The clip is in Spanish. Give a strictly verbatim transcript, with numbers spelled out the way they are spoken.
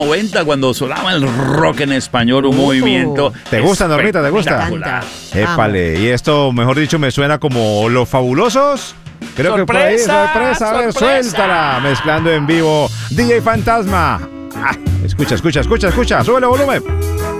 noventa cuando sonaba el rock en español, un uh, movimiento. ¿Te gusta, Normita? ¿Te gusta? Épale, y esto, mejor dicho, me suena como Los Fabulosos. Creo que por ahí, sorpresa, a ver, suéltala. Mezclando en vivo, D J Fantasma. Ah, escucha, escucha, escucha, escucha, súbele volumen.